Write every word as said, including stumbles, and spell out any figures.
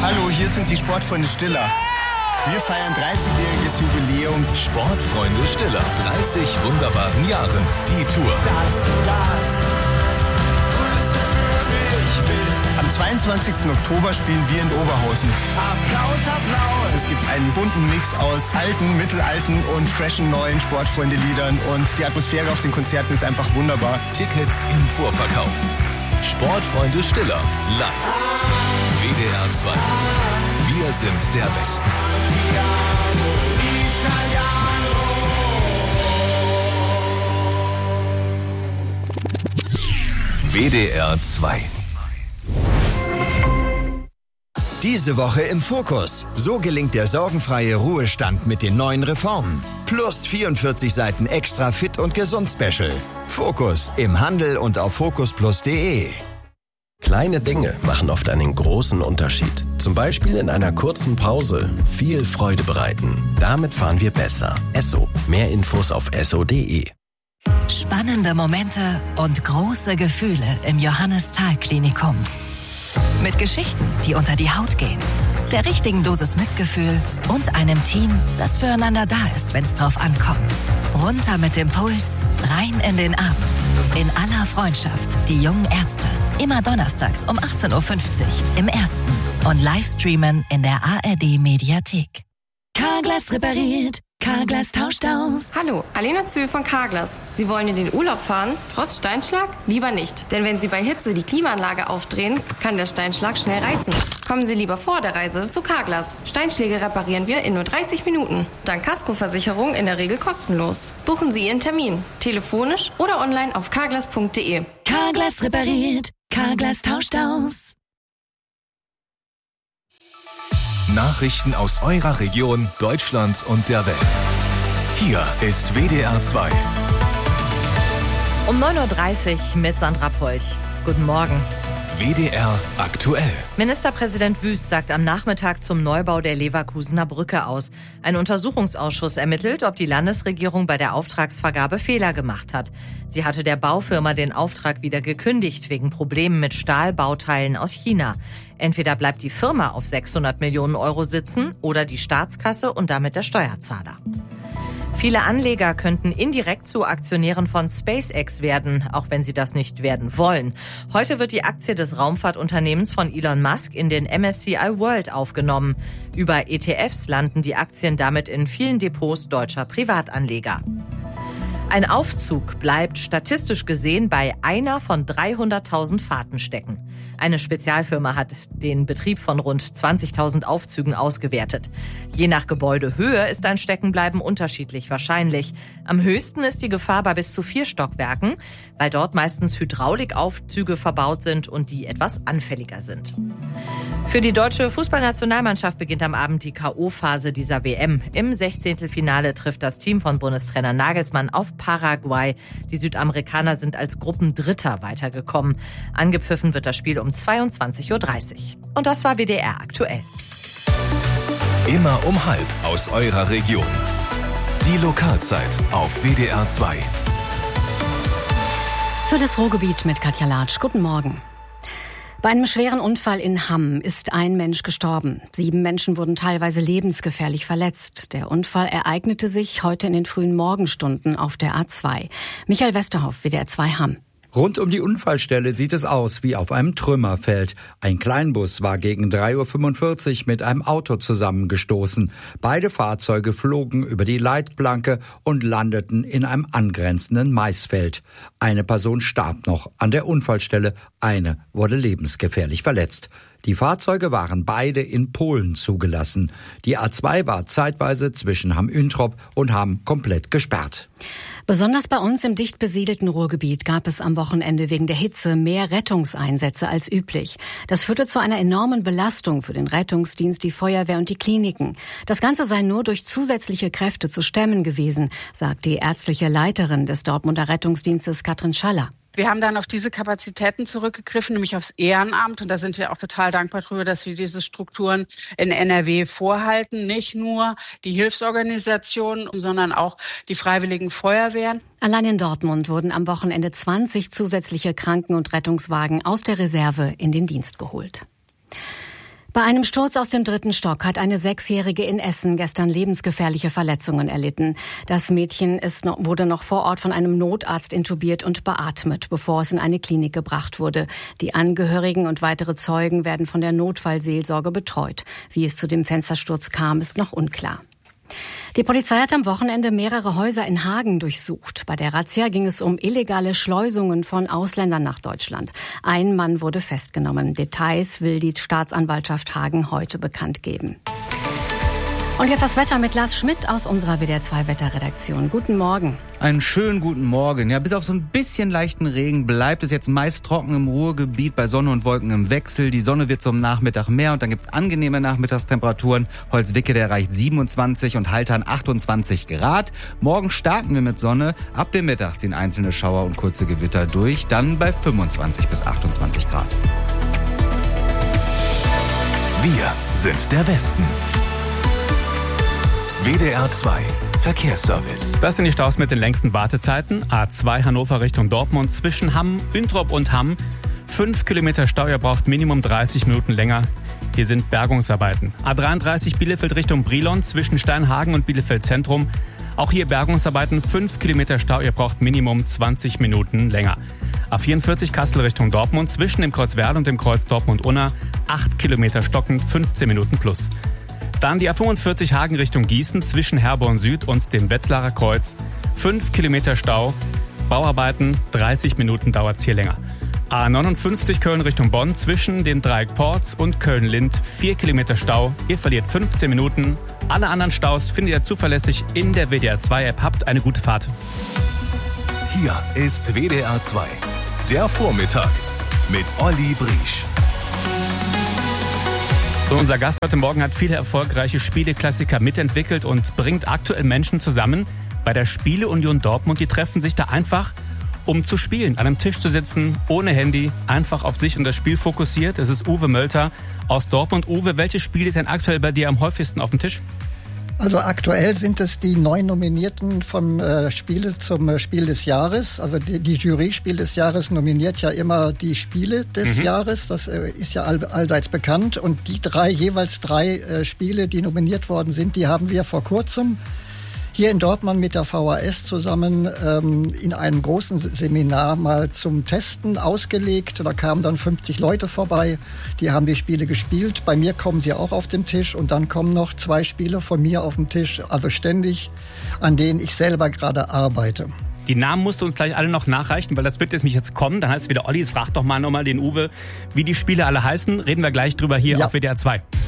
Hallo, hier sind die Sportfreunde Stiller. Wir feiern dreißigjähriges Jubiläum. Sportfreunde Stiller, dreißig wunderbaren Jahren. Die Tour. Dass du das Größte für mich bist. Am zweiundzwanzigsten Oktober spielen wir in Oberhausen. Applaus, Applaus. Es gibt einen bunten Mix aus alten, mittelalten und freshen neuen Sportfreunde-Liedern. Und die Atmosphäre auf den Konzerten ist einfach wunderbar. Tickets im Vorverkauf. Sportfreunde Stiller, live. W D R zwei. Wir sind der Westen. W D R zwei. Diese Woche im Fokus. So gelingt der sorgenfreie Ruhestand mit den neuen Reformen. Plus vierundvierzig Seiten extra Fit und Gesund Special. Fokus im Handel und auf fokus plus punkt de. Kleine Dinge machen oft einen großen Unterschied. Zum Beispiel in einer kurzen Pause viel Freude bereiten. Damit fahren wir besser. Esso. Mehr Infos auf esso punkt de. Spannende Momente und große Gefühle im Johannes-Thal-Klinikum. Mit Geschichten, die unter die Haut gehen, der richtigen Dosis Mitgefühl und einem Team, das füreinander da ist, wenn es drauf ankommt. Runter mit dem Puls, rein in den Abend. In aller Freundschaft, die jungen Ärzte. Immer donnerstags um achtzehn Uhr fünfzig im Ersten und Livestreamen in der A R D-Mediathek. Carglass repariert, Carglass tauscht aus. Hallo, Alena Zühl von Carglass. Sie wollen in den Urlaub fahren, trotz Steinschlag? Lieber nicht, denn wenn Sie bei Hitze die Klimaanlage aufdrehen, kann der Steinschlag schnell reißen. Kommen Sie lieber vor der Reise zu Carglass. Steinschläge reparieren wir in nur dreißig Minuten. Dank Kaskoversicherung in der Regel kostenlos. Buchen Sie Ihren Termin, telefonisch oder online auf carglass punkt de. Carglass repariert, Carglass tauscht aus. Nachrichten aus eurer Region, Deutschland und der Welt. Hier ist W D R zwei. Um neun Uhr dreißig mit Sandra Polch. Guten Morgen. W D R aktuell. Ministerpräsident Wüst sagt am Nachmittag zum Neubau der Leverkusener Brücke aus. Ein Untersuchungsausschuss ermittelt, ob die Landesregierung bei der Auftragsvergabe Fehler gemacht hat. Sie hatte der Baufirma den Auftrag wieder gekündigt wegen Problemen mit Stahlbauteilen aus China. Entweder bleibt die Firma auf sechshundert Millionen Euro sitzen oder die Staatskasse und damit der Steuerzahler. Viele Anleger könnten indirekt zu Aktionären von SpaceX werden, auch wenn sie das nicht werden wollen. Heute wird die Aktie des Raumfahrtunternehmens von Elon Musk in den M S C I World aufgenommen. Über E T Fs landen die Aktien damit in vielen Depots deutscher Privatanleger. Ein Aufzug bleibt statistisch gesehen bei einer von dreihunderttausend Fahrten stecken. Eine Spezialfirma hat den Betrieb von rund zwanzigtausend Aufzügen ausgewertet. Je nach Gebäudehöhe ist ein Steckenbleiben unterschiedlich wahrscheinlich. Am höchsten ist die Gefahr bei bis zu vier Stockwerken, weil dort meistens Hydraulikaufzüge verbaut sind und die etwas anfälliger sind. Für die deutsche Fußballnationalmannschaft beginnt am Abend die K O-Phase dieser W M. Im Sechzehntelfinale trifft das Team von Bundestrainer Nagelsmann auf Paraguay. Die Südamerikaner sind als Gruppendritter weitergekommen. Angepfiffen wird das Spiel um zweiundzwanzig Uhr dreißig. Und das war W D R aktuell. Immer um halb aus eurer Region. Die Lokalzeit auf W D R zwei. Für das Ruhrgebiet mit Katja Latsch. Guten Morgen. Bei einem schweren Unfall in Hamm ist ein Mensch gestorben. Sieben Menschen wurden teilweise lebensgefährlich verletzt. Der Unfall ereignete sich heute in den frühen Morgenstunden auf der A zwei. Michael Westerhoff, W D R zwei Hamm. Rund um die Unfallstelle sieht es aus wie auf einem Trümmerfeld. Ein Kleinbus war gegen drei Uhr fünfundvierzig mit einem Auto zusammengestoßen. Beide Fahrzeuge flogen über die Leitplanke und landeten in einem angrenzenden Maisfeld. Eine Person starb noch an der Unfallstelle, eine wurde lebensgefährlich verletzt. Die Fahrzeuge waren beide in Polen zugelassen. Die A zwei war zeitweise zwischen Hamm-Üntrop und Hamm komplett gesperrt. Besonders bei uns im dicht besiedelten Ruhrgebiet gab es am Wochenende wegen der Hitze mehr Rettungseinsätze als üblich. Das führte zu einer enormen Belastung für den Rettungsdienst, die Feuerwehr und die Kliniken. Das Ganze sei nur durch zusätzliche Kräfte zu stemmen gewesen, sagt die ärztliche Leiterin des Dortmunder Rettungsdienstes Katrin Schaller. Wir haben dann auf diese Kapazitäten zurückgegriffen, nämlich aufs Ehrenamt. Und da sind wir auch total dankbar drüber, dass wir diese Strukturen in N R W vorhalten. Nicht nur die Hilfsorganisationen, sondern auch die freiwilligen Feuerwehren. Allein in Dortmund wurden am Wochenende zwanzig zusätzliche Kranken- und Rettungswagen aus der Reserve in den Dienst geholt. Bei einem Sturz aus dem dritten Stock hat eine Sechsjährige in Essen gestern lebensgefährliche Verletzungen erlitten. Das Mädchen ist noch, wurde noch vor Ort von einem Notarzt intubiert und beatmet, bevor es in eine Klinik gebracht wurde. Die Angehörigen und weitere Zeugen werden von der Notfallseelsorge betreut. Wie es zu dem Fenstersturz kam, ist noch unklar. Die Polizei hat am Wochenende mehrere Häuser in Hagen durchsucht. Bei der Razzia ging es um illegale Schleusungen von Ausländern nach Deutschland. Ein Mann wurde festgenommen. Details will die Staatsanwaltschaft Hagen heute bekannt geben. Und jetzt das Wetter mit Lars Schmidt aus unserer W D R zwei Wetterredaktion. Guten Morgen. Einen schönen guten Morgen. Ja, bis auf so ein bisschen leichten Regen bleibt es jetzt meist trocken im Ruhrgebiet bei Sonne und Wolken im Wechsel. Die Sonne wird zum Nachmittag mehr und dann gibt's angenehme Nachmittagstemperaturen. Holzwicke, der erreicht siebenundzwanzig und Haltern achtundzwanzig Grad. Morgen starten wir mit Sonne. Ab dem Mittag ziehen einzelne Schauer und kurze Gewitter durch. Dann bei fünfundzwanzig bis achtundzwanzig Grad. Wir sind der Westen. W D R zwei Verkehrsservice. Das sind die Staus mit den längsten Wartezeiten. A zwei Hannover Richtung Dortmund zwischen Hamm, Üntrop und Hamm. Fünf Kilometer Stau, ihr braucht Minimum dreißig Minuten länger. Hier sind Bergungsarbeiten. A dreiunddreißig Bielefeld Richtung Brilon zwischen Steinhagen und Bielefeld Zentrum. Auch hier Bergungsarbeiten. Fünf Kilometer Stau, ihr braucht Minimum zwanzig Minuten länger. A vierundvierzig Kassel Richtung Dortmund zwischen dem Kreuz Werl und dem Kreuz Dortmund-Unna. Acht Kilometer stockend, fünfzehn Minuten plus. Dann die A fünfundvierzig Hagen Richtung Gießen zwischen Herborn Süd und dem Wetzlarer Kreuz. Fünf Kilometer Stau, Bauarbeiten, dreißig Minuten dauert's hier länger. A neunundfünfzig Köln Richtung Bonn zwischen dem Dreieck Porz und Köln-Lind. Vier Kilometer Stau, ihr verliert fünfzehn Minuten. Alle anderen Staus findet ihr zuverlässig in der W D R zwei App. Habt eine gute Fahrt. Hier ist W D R zwei, der Vormittag mit Olli Briesch. So, unser Gast heute Morgen hat viele erfolgreiche Spieleklassiker mitentwickelt und bringt aktuell Menschen zusammen. Bei der Spieleunion Dortmund, die treffen sich da einfach, um zu spielen, an einem Tisch zu sitzen, ohne Handy, einfach auf sich und das Spiel fokussiert. Es ist Uwe Mölter aus Dortmund. Uwe, welche Spiele denn aktuell bei dir am häufigsten auf dem Tisch? Also aktuell sind es die neun Nominierten von äh, Spiele zum äh, Spiel des Jahres. Also die, die Jury Spiel des Jahres nominiert ja immer die Spiele des mhm. Jahres. Das äh, ist ja all, allseits bekannt. Und die drei, jeweils drei äh, Spiele, die nominiert worden sind, die haben wir vor kurzem hier in Dortmund mit der V H S zusammen ähm, in einem großen Seminar mal zum Testen ausgelegt. Da kamen dann fünfzig Leute vorbei, die haben die Spiele gespielt. Bei mir kommen sie auch auf den Tisch und dann kommen noch zwei Spiele von mir auf den Tisch, also ständig, an denen ich selber gerade arbeite. Die Namen musst du uns gleich alle noch nachreichen, weil das wird jetzt mich jetzt kommen. Dann heißt es wieder, Olli, frag doch mal nochmal den Uwe, wie die Spiele alle heißen. Reden wir gleich drüber hier ja. auf W D R zwei.